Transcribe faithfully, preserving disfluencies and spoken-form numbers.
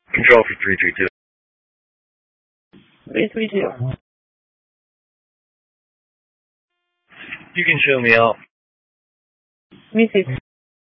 Control for three three two. three three two. You can show me out. Me too.